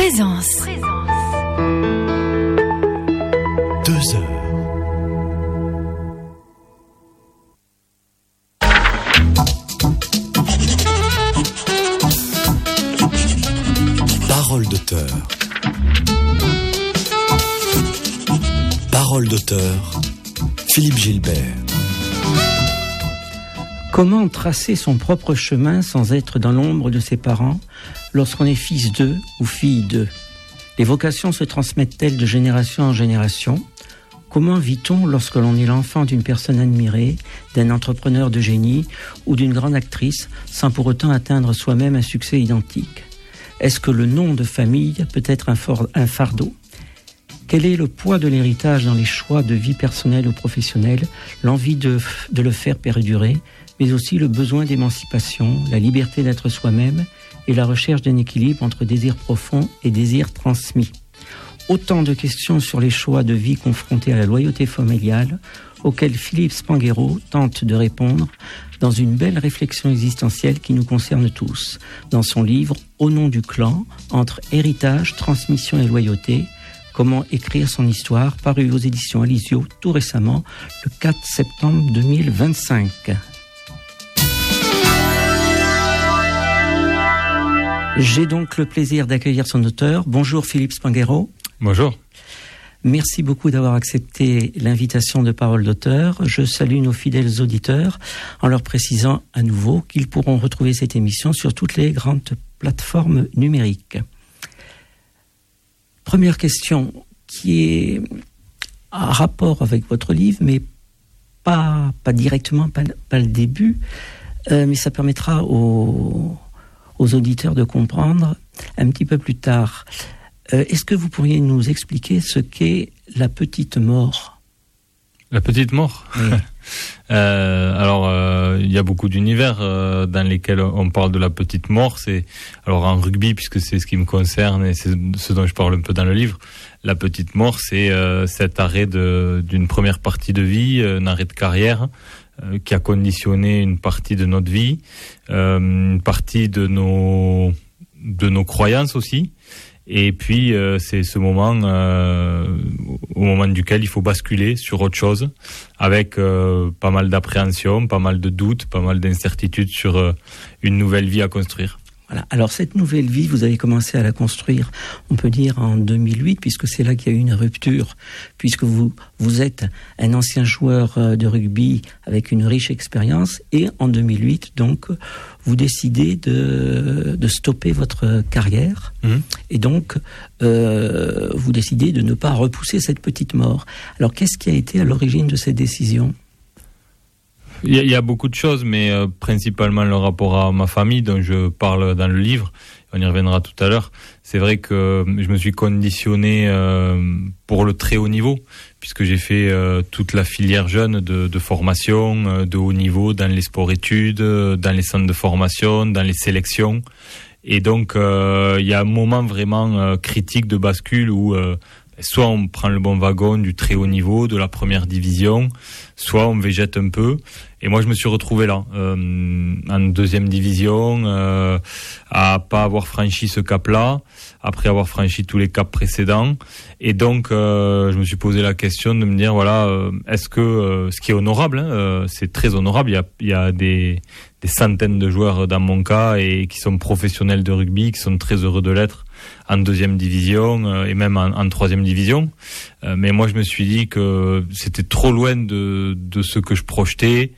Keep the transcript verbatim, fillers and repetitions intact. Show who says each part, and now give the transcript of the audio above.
Speaker 1: Présence.
Speaker 2: Deux heures. Parole d'auteur. Parole d'auteur. Philippe Gilbert.
Speaker 3: Comment tracer son propre chemin sans être dans l'ombre de ses parents lorsqu'on est fils d'eux ou fille d'eux? Les vocations se transmettent-elles de génération en génération? Comment vit-on lorsque l'on est l'enfant d'une personne admirée, d'un entrepreneur de génie ou d'une grande actrice sans pour autant atteindre soi-même un succès identique? Est-ce que le nom de famille peut être un, for- un fardeau? Quel est le poids de l'héritage dans les choix de vie personnelle ou professionnelle, l'envie de, de le faire perdurer, mais aussi le besoin d'émancipation, la liberté d'être soi-même et la recherche d'un équilibre entre désir profond et désir transmis? Autant de questions sur les choix de vie confrontés à la loyauté familiale, auxquelles Philippe Spanghero tente de répondre dans une belle réflexion existentielle qui nous concerne tous, dans son livre « Au nom du clan, entre héritage, transmission et loyauté », Comment écrire son histoire, paru aux éditions Alizio tout récemment, le quatre septembre deux mille vingt-cinq. J'ai donc le plaisir d'accueillir son auteur. Bonjour Philippe Spanghero.
Speaker 4: Bonjour.
Speaker 3: Merci beaucoup d'avoir accepté l'invitation de Parole d'auteur. Je salue nos fidèles auditeurs en leur précisant à nouveau qu'ils pourront retrouver cette émission sur toutes les grandes plateformes numériques. Première question qui est en rapport avec votre livre, mais pas, pas directement, pas, pas le début, euh, mais ça permettra aux, aux auditeurs de comprendre un petit peu plus tard. Euh, est-ce que vous pourriez nous expliquer ce qu'est la petite mort ?
Speaker 4: La petite mort.
Speaker 3: Oui.
Speaker 4: euh, alors, euh, il y a beaucoup d'univers euh, dans lesquels on parle de la petite mort. C'est alors en rugby, puisque c'est ce qui me concerne et c'est ce dont je parle un peu dans le livre. La petite mort, c'est euh, cet arrêt de, d'une première partie de vie, un arrêt de carrière euh, qui a conditionné une partie de notre vie, euh, une partie de nos de nos croyances aussi. Et puis euh, c'est ce moment euh, au moment duquel il faut basculer sur autre chose, avec euh, pas mal d'appréhension, pas mal de doutes, pas mal d'incertitudes sur euh, une nouvelle vie à construire.
Speaker 3: Voilà. Alors cette nouvelle vie, vous avez commencé à la construire, on peut dire en deux mille huit, puisque c'est là qu'il y a eu une rupture, puisque vous, vous êtes un ancien joueur de rugby avec une riche expérience, et en deux mille huit, donc, vous décidez de, de stopper votre carrière, mmh. et donc euh, vous décidez de ne pas repousser cette petite mort. Alors qu'est-ce qui a été à l'origine de cette décision ?
Speaker 4: Il y, a, il y a beaucoup de choses, mais euh, principalement le rapport à ma famille, dont je parle dans le livre. On y reviendra tout à l'heure. C'est vrai que je me suis conditionné euh, pour le très haut niveau, puisque j'ai fait euh, toute la filière jeune de, de formation, euh, de haut niveau, dans les sports-études, dans les centres de formation, dans les sélections. Et donc, euh, il y a un moment vraiment euh, critique de bascule où euh, soit on prend le bon wagon du très haut niveau, de la première division, soit on végète un peu. Et moi, je me suis retrouvé là, euh, en deuxième division, euh, à pas avoir franchi ce cap-là, après avoir franchi tous les caps précédents. Et donc, euh, je me suis posé la question de me dire, voilà, euh, est-ce que, euh, ce qui est honorable, hein, euh, c'est très honorable, il y a, il y a des, des centaines de joueurs dans mon cas et qui sont professionnels de rugby, qui sont très heureux de l'être en deuxième division euh, et même en, en troisième division. Euh, mais moi, je me suis dit que c'était trop loin de, de ce que je projetais,